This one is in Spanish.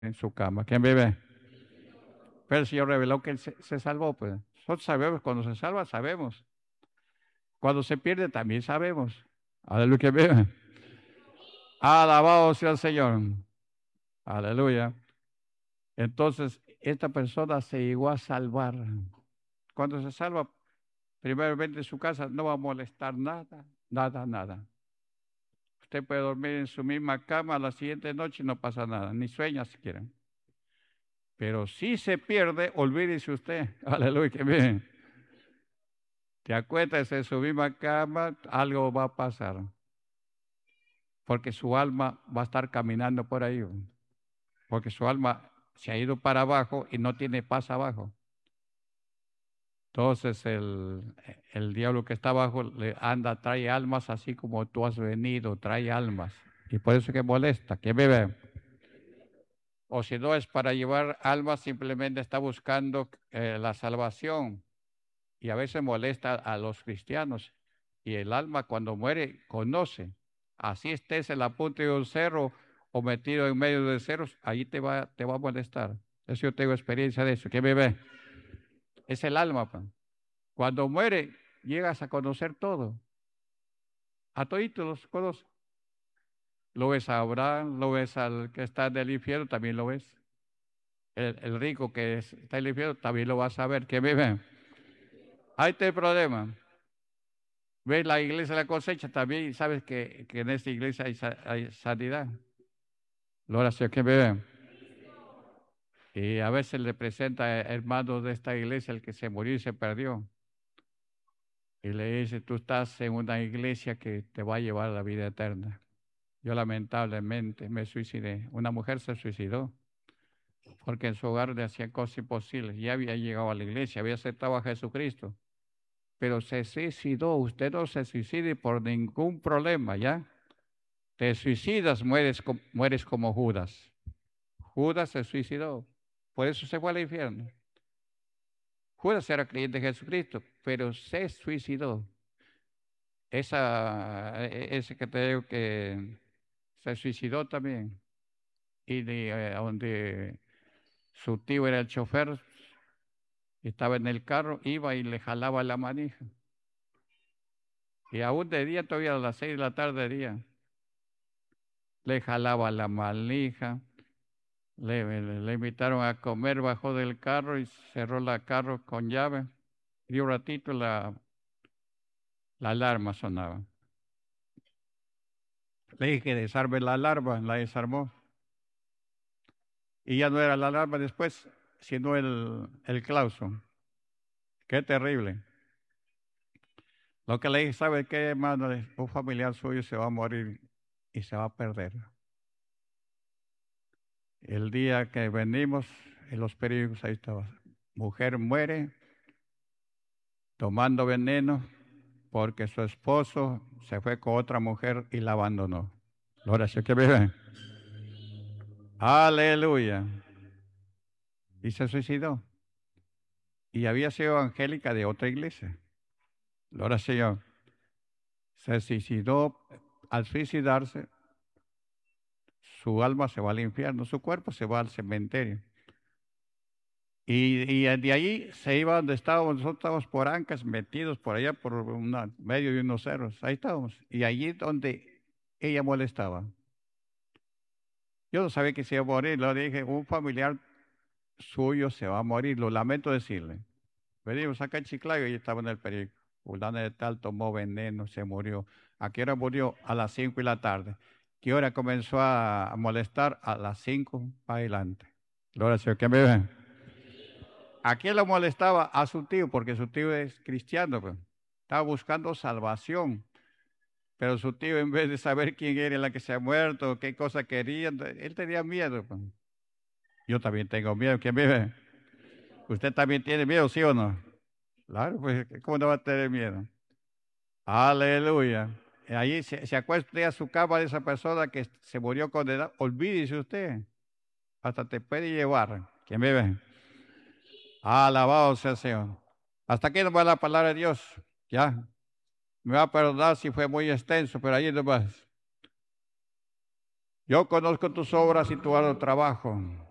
en su cama. ¿Quién vive? Pero el Señor reveló que él se salvó, pues. Nosotros sabemos, cuando se salva, sabemos. Cuando se pierde, también sabemos. Aleluya, ¿quién vive? Alabado sea el Señor. Aleluya. Entonces, esta persona se llegó a salvar. Cuando se salva, primeramente en su casa, no va a molestar nada, nada, nada. Usted puede dormir en su misma cama a la siguiente noche y no pasa nada, ni sueña siquiera. Pero si se pierde, olvídese usted. Aleluya, que bien. Te acuestas en su misma cama, algo va a pasar. Porque su alma va a estar caminando por ahí. Porque su alma se ha ido para abajo y no tiene paz abajo. Entonces el diablo que está abajo le anda, trae almas así como tú has venido, trae almas. Y por eso que molesta, que vive. O si no es para llevar almas, simplemente está buscando la salvación. Y a veces molesta a los cristianos. Y el alma cuando muere conoce. Así estés en la punta de un cerro o metido en medio de cerros, ahí te va a molestar. Eso yo tengo experiencia de eso. ¿Quién me ve? Es el alma, pa. Cuando muere, llegas a conocer todo. A toditos los conoces. Lo ves a Abraham, lo ves al que está en el infierno, también lo ves. El rico que está en el infierno, también lo vas a ver. ¿Quién me ve? Ahí está el problema. Ves la iglesia de la cosecha, también sabes que en esta iglesia hay sanidad. Gloria al Señor, ¿quién me ve? Y a veces le presenta a hermanos de esta iglesia el que se murió y se perdió. Y le dice, tú estás en una iglesia que te va a llevar a la vida eterna. Yo lamentablemente me suicidé. Una mujer se suicidó porque en su hogar le hacían cosas imposibles. Ya había llegado a la iglesia, había aceptado a Jesucristo, pero se suicidó. Usted no se suicide por ningún problema, ¿ya? Te suicidas, mueres como Judas. Judas se suicidó, por eso se fue al infierno. Judas era creyente de Jesucristo, pero se suicidó. Ese que te digo que se suicidó también. Y donde su tío era el chofer, estaba en el carro, iba y le jalaba la manija. Y aún de día, todavía a las 6 de la tarde de día, le jalaba la manija. Le invitaron a comer, bajó del carro y cerró la carro con llave. Y un ratito la alarma sonaba. Le dije que desarme la alarma, la desarmó. Y ya no era la alarma después, sino el clauso. Qué terrible. Lo que le dije, ¿sabe qué, hermano? Un familiar suyo se va a morir y se va a perder. El día que venimos, en los periódicos ahí estaba. Mujer muere tomando veneno porque su esposo se fue con otra mujer y la abandonó. Gloria a Dios que vive. Aleluya. Y se suicidó. Y había sido evangélica de otra iglesia. Gloria al Señor. Se suicidó. Al suicidarse, su alma se va al infierno, su cuerpo se va al cementerio. Y de ahí se iba donde estábamos, nosotros estábamos por Ancas, metidos por allá, por medio de unos cerros, ahí estábamos. Y allí donde ella molestaba. Yo no sabía que se iba a morir, le dije, un familiar suyo se va a morir, lo lamento decirle. Venimos acá en Chiclayo y estaba en el periódico. Fulano de tal tomó veneno, se murió. ¿A qué hora murió? A las 5 de la tarde. ¿Qué hora comenzó a molestar? A las 5 para adelante. Gloria al Señor, ¿qué me ve? ¿A quién lo molestaba? A su tío, porque su tío es cristiano, pues. Estaba buscando salvación. Pero su tío, en vez de saber quién era la que se ha muerto, qué cosa quería, él tenía miedo, pues. Yo también tengo miedo. ¿Quién vive? ¿Usted también tiene miedo, sí o no? Claro, pues, ¿cómo no va a tener miedo? Aleluya. Allí se acuesta usted a su cama de esa persona que se murió condenada. Olvídese usted. Hasta te puede llevar. ¿Quién vive? Alabado sea el Señor. Hasta aquí nos va la palabra de Dios. Ya. Me va a perdonar si fue muy extenso, pero ahí nomás. Yo conozco tus obras y tu arduo trabajo.